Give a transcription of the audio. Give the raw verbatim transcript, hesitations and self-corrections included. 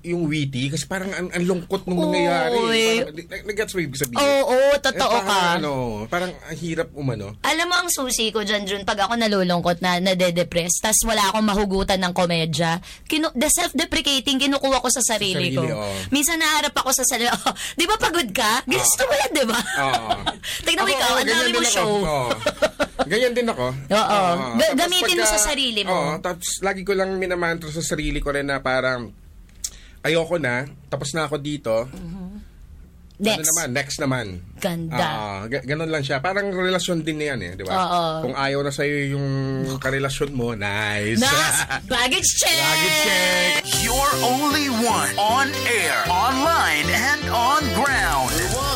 yung witty kasi parang ang, ang lungkot nung nangyayari. Nag-gets mo ibig sabihin? Oo, oh, totoo eh, parang, ka. Ano, parang ang hirap umano. Alam mo ang susi ko dyan, Jun, pag ako nalulungkot na nade-depress, tas wala akong mahugutan ng komedya, kinu- the self-deprecating, kinukuha ko sa sarili, Sa sarili, ko. oh. Minsan naharap ako sa sarili, oh, di ba pagod ka? Gusto mo yan, di ba? Oo. Tignan mo Ako, ikaw, oo, ang ganyan dami mo din ako. show. Oo. Ganyan din ako. Oo. Oo. Ga- Tapos gamitin mo pagka- sa sarili mo. Oo, tapos lagi ko lang minamantra sa sarili ko rin na parang ayoko na, tapos na ako dito. Next. Ano naman, next naman. Ganda. Ah, g- ganun lang siya. Parang relasyon din yan eh, di ba? Oo. Kung ayaw na sa'yo yung karelasyon mo, nice. Nas, baggage check! Baggage check! You're only one on air, online, and on ground.